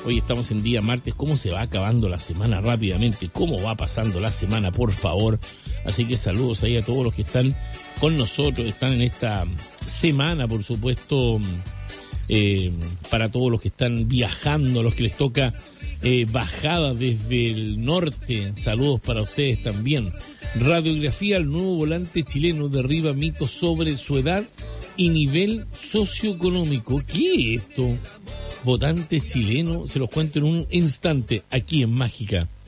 Hoy estamos en día martes. ¿Cómo se va acabando la semana rápidamente? ¿Cómo va pasando la semana, por favor? Así que saludos ahí a todos los que están con nosotros, están en esta semana, por supuesto, para todos los que están viajando, los que les toca bajada desde el norte. Saludos para ustedes también. Radiografía al nuevo volante chileno derriba mitos sobre su edad y nivel socioeconómico. ¿Qué es esto? Votante chileno, se los cuento en un instante, aquí en Mágica.